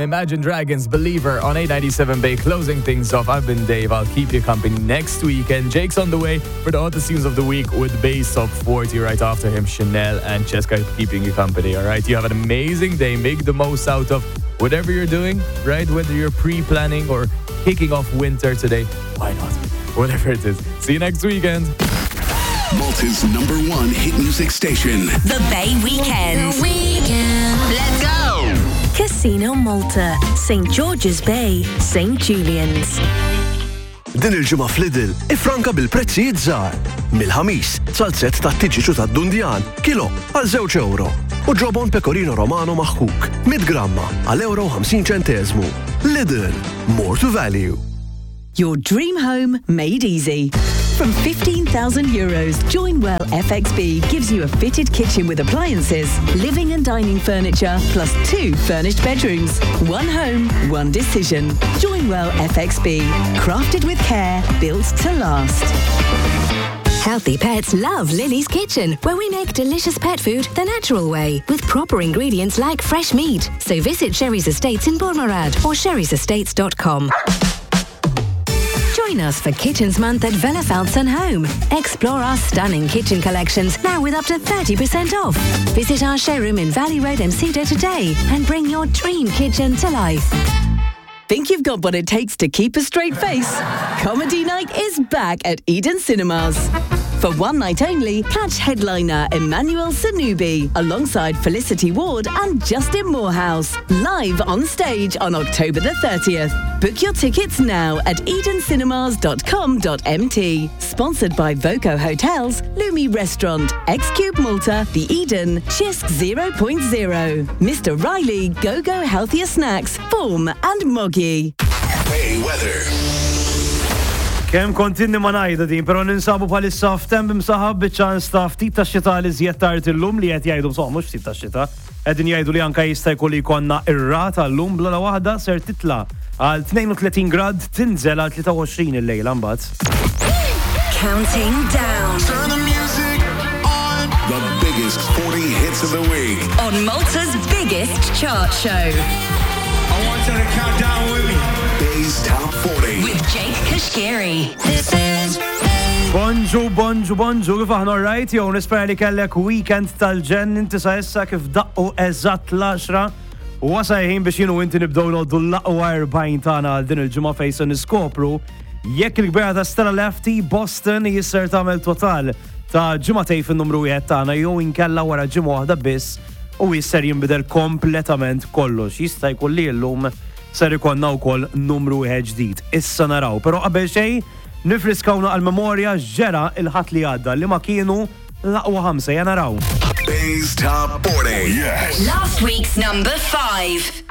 Imagine Dragons' Believer on 897 Bay, closing things off. I've been Dave. I'll keep you company next week. And Jake's on the way for the hottest tunes of the week with Bay's Top 40. Right after him, Chanel and Cheska keeping you company, all right? You have an amazing day. Make the most out of whatever you're doing, right? Whether you're pre-planning or kicking off winter today, why not? Whatever it is. See you next weekend. Malta's #1 hit music station. The Bay Weekend. Let's go! Casino Malta, St. George's Bay, St. Julian's. Din il-ġimgħa f'Lidl ifranka bil-prezzijiet żgħar. Mill-ħamis salzett tat-tiġiċu tad-Dundjan kilo għal €2 u ġobon pecorino romano maħkuk 100 gramma għal €50. Lidl, more to value. Your dream home made easy. From €15,000, Joinwell FXB gives you a fitted kitchen with appliances, living and dining furniture, plus 2 furnished bedrooms. One home, one decision. Joinwell FXB. Crafted with care, built to last. Healthy pets love Lily's Kitchen, where we make delicious pet food the natural way, with proper ingredients like fresh meat. So visit Sherry's Estates in Bournemouth or sherry'sestates.com. Join us for Kitchens Month at Villa Felton Home. Explore our stunning kitchen collections, now with up to 30% off. Visit our showroom in Valley Road, Mcdo today and bring your dream kitchen to life. Think you've got what it takes to keep a straight face? Comedy Night is back at Eden Cinemas. For one night only, catch headliner Emmanuel Sanubi alongside Felicity Ward and Justin Morehouse live on stage on October the 30th. Book your tickets now at edencinemas.com.mt. Sponsored by Voco Hotels, Lumi Restaurant, X-Cube Malta, The Eden, Chisk 0.0, Mr. Riley, Go-Go Healthier Snacks, Form and Moggy. Bay weather. Kem kontinni ma najda din, pero ninsabu bħalissa f'temp imsaħab biċċans ta' ftit ta' xita li żjed tard illum li qed jgħidu mhux ftit ta' xita. Qegħdin jgħidu li anke jista' jkun li jkollna irrata llum bla waħda ser titla' għal 32 grad tinżel għal 23 il-lejla mbagħad. Counting down. Turn the music on. The biggest 40 hits of the week. On Malta's biggest chart show. I want you to count down with me. Bay's Top 40. With Jake Kashgiri. This is Bonġu, kif aħna rajt, jew nispera li kellek weekend tal-ġen inti sa issa kif daqqu eżatt l-10 u wasa jħin biex jienu inti nibdew noddu l-laqwa 40 tagħna għal din il-ġimgħa fejn se niskopru jekk il-kbira ta' Stella Lefty Boston jisser tagħmel total ta' ġimgħatej fin-numru 1 tagħna jew inkella wara ġimgħa waħda biss u jisser jinbidel kompletament kollox. Jista' jkun li llum ser ikonna wkoll numru 1 ġdid. Issa naraw, però qabel xejn nifriskawna għal-memorja ġera il-ħadd li għadda li ma kienu l-aqwa 5 naraw. Bay's Top 40. Yes. last week's number 5.